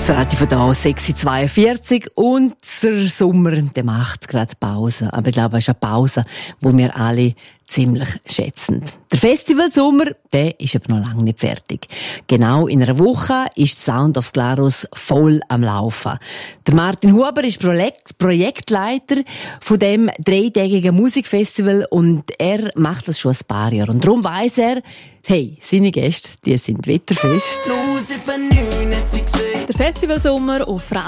Das Radio von da 6:42 und der Sommer, der macht gerade Pause. Aber ich glaube, es ist eine Pause, die wir alle ziemlich schätzen. Der Festivalsommer, der ist aber noch lange nicht fertig. Genau in einer Woche ist Sound of Glarus voll am Laufen. Der Martin Huber ist Projektleiter von dem 3-tägigen Musikfestival und er macht das schon ein paar Jahre. Und darum weiss er, hey, seine Gäste, die sind wetterfest. Der Festivalsommer auf